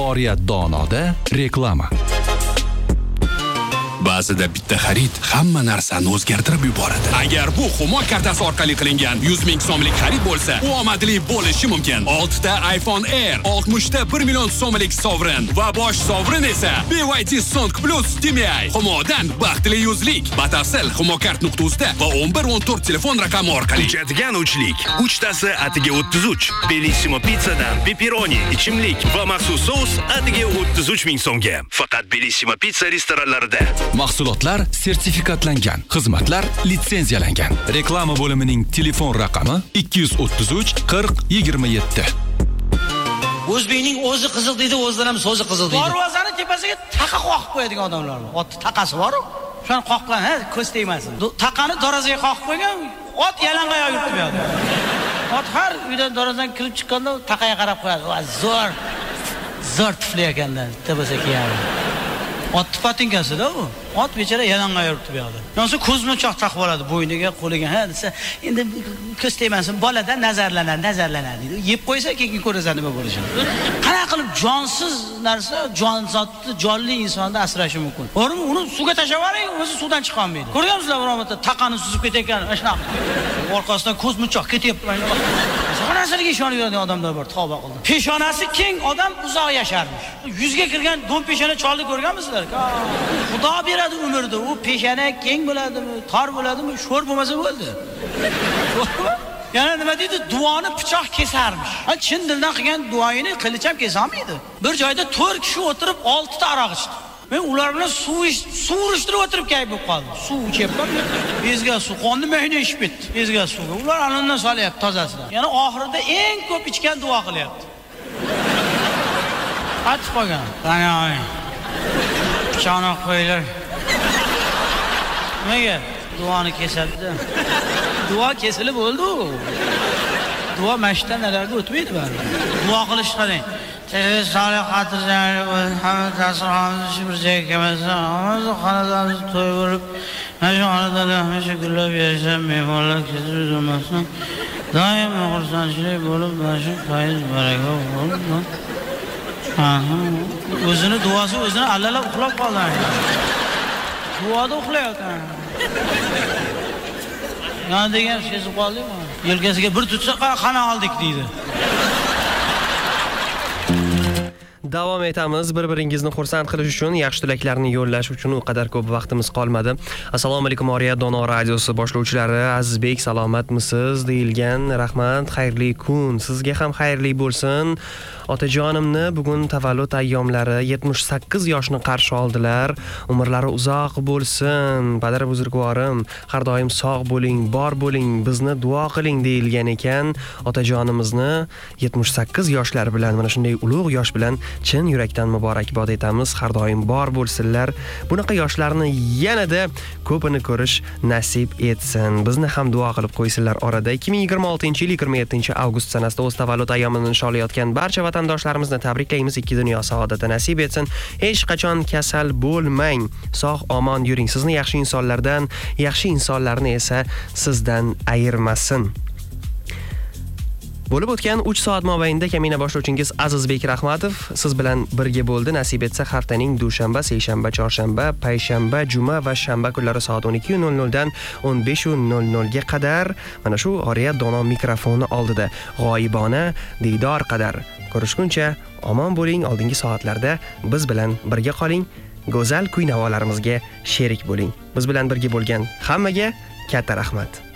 Oriyat Donoda reklama. Ba'zida bitta xarid hamma narsani o'zgartirib yuboradi. Agar bu Humo kartasi orqali qilingan 100 ming so'mlik xarid bo'lsa, u omadli bo'lishi mumkin. 6 ta iPhone Air, 60 ta 1 million so'mlik sovrin va bosh sovrin esa BYD Song Plus DMI. Humodan baxtli yuzlik. Batafsil humokart.uz da va 1114 telefon raqami orqali. Uchadigan uchlik. 3 tasi atiga 33. Bellissimo pizzadan pepperoni, ichimlik va maxsus sous atiga 33 ming so'mga. Faqat Bellissimo pizza restoranlarida. Mahsulotlar sertifikatlangan, xizmatlar litsenziyalangan. Reklama bo'limining telefon raqami 233 40 27. O'zbekning o'zi qiziq deydi, o'zidan ham so'zi qiziq deydi. Darvozani tepasiga taqa qoqib qo'yadigan odamlar bor. Ot taqasi bor-ku. Shuni qoqqan, ha, ko'z tegmasin. Taqani darazaga qoqib qo'ygan, ot yalangoyoq yuribdi bu yerda. Ot har uydan darazadan kirib chiqqanda taqaga qarab qo'yadi. Va zo'r tufli ekanda, tepasiga kiyadi. Ot patinkasida u. Ot bechara yalangoyoq yuribdi bu yerda. Yonsa ko'zmunchoq taqib oladi bo'yniga, qo'liga, ha desa, endi ko'z tegmasin, boladan nazarlanadi deydi. Yeb qo'ysa keyin ko'rasan nima bo'lishini. Qanaqa qilib jonsiz narsa, jonzotni, jonli insonni asrashi mumkin. To'g'rimi? Uni suvga tashlab yuboring, o'zi suvdan chiqa olmaydi. Ko'rganmisizlar biromatda taqani suzib ketayotgan, mana shunaqa. Orqasidan ko'zmunchoq ketyapti mana shunaqa. Shu narsaga ishonib yuradigan odamlar bor, tavba qildim. Peshonasi keng odam uzoq yasharmish. 100 ga kirgan do'm peshona cholni ko'rganmisizlar? Xudo beradi umrda, u peshana keng bo'ladimi, tor bo'ladimi, sho'r bo'lmasa bo'ldi. Yana nima deydi? Duoni pichoq kesarmish. Ha, chin dildan qilgan duoyini qilich ham kesolmaydi. Bir joyda 4 kishi o'tirib 6 ta aroq ichdi. Men ular bilan suv urishtirib o'tirib kayf bo'lib qoldim. Suv ichibman, bezga suv, qonni mayna ishib ketdi. Bezga suv. Ular anondan solyapti tozasidan. Yana oxirida eng ko'p ichgan duo qilyapti. Qatib qolgan. Qani oling. Pichoqni qo'yinglar. Nimaga? Duoni kesadi. Duo kesilib bo'ldi u. Duo mashdan narga o'tmaydi baribir. Duo qilish qarang. Tez solih xotirjamlik bo'lsin. Hamma tasirxonimiz bir joyga kelmasa, hamma xonadonimiz to'y bo'lib, mana shu xonadonda hamisha gullab yashab, mehmonlar ketib o'tmasin. Doim xursandchilik bo'lib, mana shu fayz baraka bo'lib. O'zini duosi o'zini allalab uxlab qoldi. Duoda uxlayapti. Yana degan sezib qoldingmi? Yelkasiga bir tutsa qana oldik deydi. Davom etamiz. Bir-biringizni xursand qilish uchun, yaxshi tilaklarni yo'llash uchun u qadar ko'p vaqtimiz qolmadi. Assalomu alaykum Oriyat Dono radiosi boshlovchilari. Azizbek, salomatmisiz? Deyilgan. Rahmat, xayrli kun. Sizga ham xayrli bo'lsin. Otajonimni bugun tavallud ayyomlari 78 yoshni qarshi oldilar. Umrlari uzoq bo'lsin. Padar buzrukvorim, har doim sog' bo'ling, bor bo'ling, bizni duo qiling deyilgan ekan. Otajonimizni 78 yoshlar bilan, mana shunday ulug' yosh bilan chin yurakdan muborakbod etamiz. Har doim bor bo'lsinlar. Bunaqa yoshlarni yanada ko'pini ko'rish nasib etsin. Bizni ham duo qilib qo'ysinlar orada. 2026-yil 27-avgust sanasida o'z tavallud ayyomini nishonlayotgan barcha vatandoshlarimizni tabriklaymiz. Ikki dunyo saodati nasib etsin. Hech qachon kasal bo'lmang. Sog' omon yuring. Sizni yaxshi insonlardan, yaxshi insonlarni esa sizdan ayirmasin. Bo'lib o'tgan 3 soat mobaynida kamina boshlovchingiz Azizbek Rahmatov siz bilan birga bo'ldi. Nasib etsa haftaning dushanba, seshanba, chorshanba, payshanba, juma va shanba kunlari soat 12:00 dan 15:00 ga qadar mana shu Oriyat Dono mikrofoni oldida g'oyibona diydor qadar ko'rishguncha omon bo'ling. Oldingi soatlarda biz bilan birga qoling. Go'zal kuy-navolarimizga sherik bo'ling. Biz bilan birga bo'lgan hammaga katta rahmat.